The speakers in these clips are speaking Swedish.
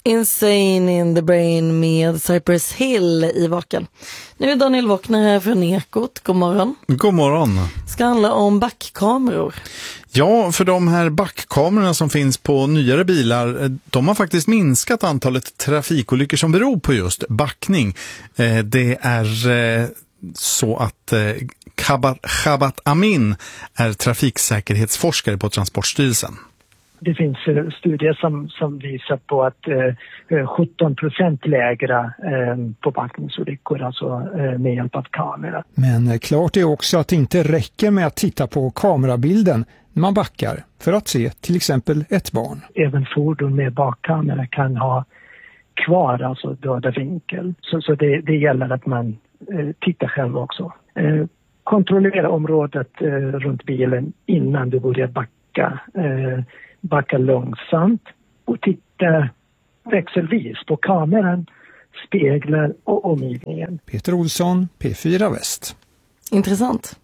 Insane in the Brain med Cypress Hill i Vaken. Nu är Daniel Wockner här från Ekot. God morgon. God morgon. Ska handla om backkameror. Ja, för de här backkamerorna som finns på nyare bilar, de har faktiskt minskat antalet trafikolyckor som beror på just backning. Det är så att Khabat Amin är trafiksäkerhetsforskare på Transportstyrelsen. Det finns studier som visar på att 17% lägre på backningsolyckor, alltså med hjälp av kamera. Men klart är också att det inte räcker med att titta på kamerabilden när man backar för att se till exempel ett barn. Även fordon med bakkamera kan ha kvar alltså döda vinkel. Så det gäller att man tittar själv också. Kontrollera området runt bilen innan du börjar backa. Backa långsamt och titta växelvis på kameran, speglar och omgivningen. Peter Olsson, P4 Väst. Intressant.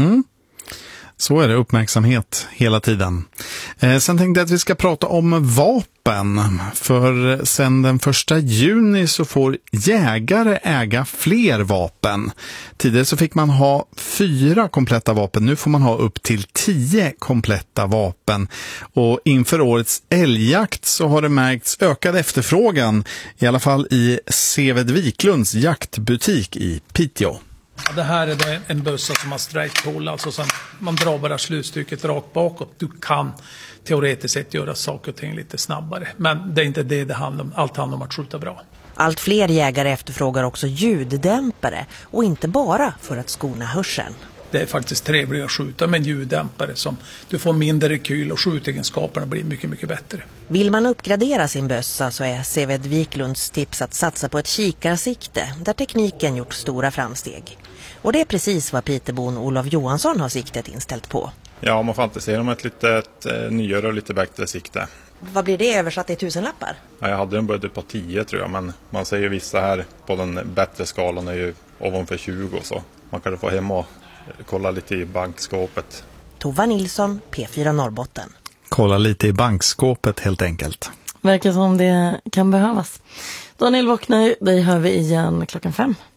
Så är det, uppmärksamhet hela tiden. Sen tänkte jag att vi ska prata om vapen. För sen den 1 juni så får jägare äga fler vapen. Tidigare så fick man ha 4 kompletta vapen. Nu får man ha upp till 10 kompletta vapen. Och inför årets älgjakt så har det märkts ökad efterfrågan. I alla fall i Seved Wiklunds jaktbutik i Piteå. Det här är en bössa som har straight pull, alltså som man drar bara slutstycket rakt bakåt. Du kan teoretiskt sett göra saker och ting lite snabbare, men det är inte det handlar om. Allt handlar om att skjuta bra. Allt fler jägare efterfrågar också ljuddämpare och inte bara för att skona hörseln. Det är faktiskt trevligt att skjuta med en ljuddämpare som du får mindre rekyl och skjutegenskaperna blir mycket, mycket bättre. Vill man uppgradera sin bössa så är Seved Wiklunds tips att satsa på ett kikarsikte där tekniken gjort stora framsteg. Och det är precis vad Pitebon Olof Johansson har siktet inställt på. Ja, man fantiserar om ett lite nyare och lite bättre sikte. Vad blir det översatt i 1000-lappar? Ja, jag hade en budget på 10 tror jag, men man säger vissa här på den bättre skalan är ju ovanför 20 så man kan få hem och kolla lite i bankskåpet. Tova Nilsson, P4 Norrbotten. Kolla lite i bankskåpet helt enkelt. Verkar som det kan behövas. Daniel Wockner, dig hör vi igen 5:00.